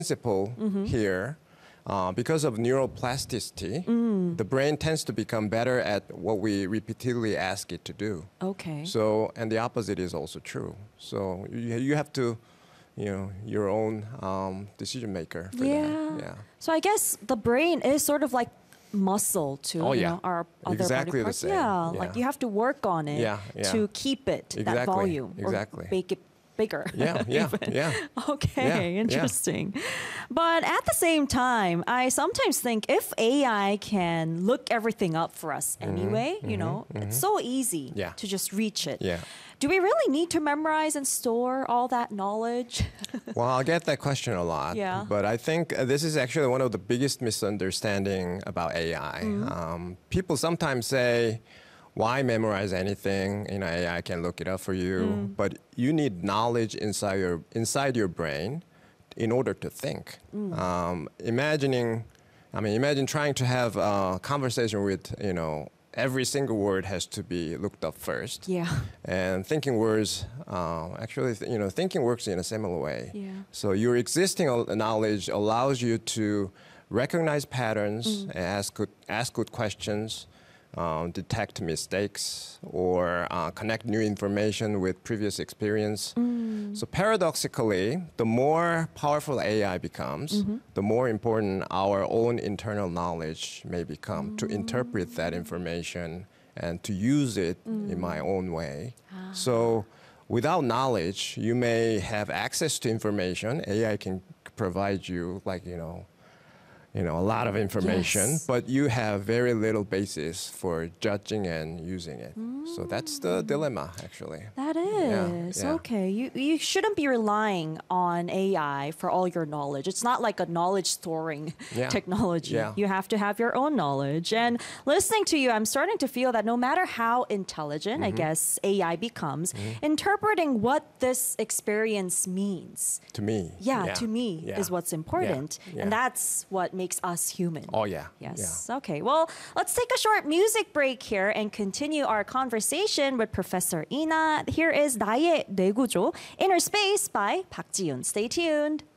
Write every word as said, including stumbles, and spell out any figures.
principle Mm-hmm. here. Uh, because of neuroplasticity, Mm. the brain tends to become better at what we repeatedly ask it to do. Okay. So, and the opposite is also true. So you, you have to, you know, your own um, decision maker for yeah. that. Yeah. So I guess the brain is sort of like muscle to Oh, you yeah. know, our other Exactly body the parts. same. Yeah, Yeah. like you have to work on it Yeah, yeah. to keep it that Exactly, volume exactly. or make it bigger. Yeah, yeah, even. yeah. Okay, Yeah, yeah. interesting. But at the same time, I sometimes think if A I can look everything up for us anyway, you know, it's so easy Mm-hmm, Yeah. to just reach it. Yeah. Do we really need to memorize and store all that knowledge? Well, I get that question a lot. Yeah. But I think uh, this is actually one of the biggest misunderstanding about A I. Mm-hmm. Um, people sometimes say, why memorize anything? You know, A I can look it up for you. Mm. But you need knowledge inside your inside your brain in order to think. Mm. Um, imagining, I mean, imagine trying to have a conversation with, you know, every single word has to be looked up first. Yeah. And thinking words, uh, actually, th- you know, thinking works in a similar way. Yeah. So your existing al- knowledge allows you to recognize patterns, Mm. and ask good, ask good questions, um, detect mistakes, or uh, connect new information with previous experience. Mm. So paradoxically, the more powerful A I becomes, Mm-hmm. the more important our own internal knowledge may become to interpret Mm. that information and to use it in my own way. So without knowledge, you may have access to information. A I can provide you, like, you know, you know, a lot of information, Yes. but you have very little basis for judging and using it. So that's the dilemma, actually. That is yeah. okay. You you shouldn't be relying on A I for all your knowledge. It's not like a knowledge storing Yeah. technology. Yeah. You have to have your own knowledge. And listening to you, I'm starting to feel that no matter how intelligent, Mm-hmm. I guess A I becomes, interpreting what this experience means. To me. Yeah, to me Yeah. is what's important, Yeah. and that's what makes us human. Oh, yeah. Yes. Okay. Well, let's take a short music break here and continue our conversation with Professor Ina. Here is 나의 뇌구조, Inner Space by 박지윤. Stay tuned.